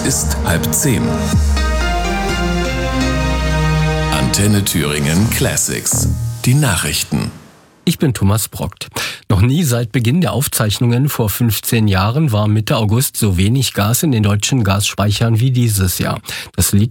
ist 9:30. Antenne Thüringen Classics. Die Nachrichten. Ich bin Thomas Brockt. Noch nie seit Beginn der Aufzeichnungen vor 15 Jahren war Mitte August so wenig Gas in den deutschen Gasspeichern wie dieses Jahr. Das liegt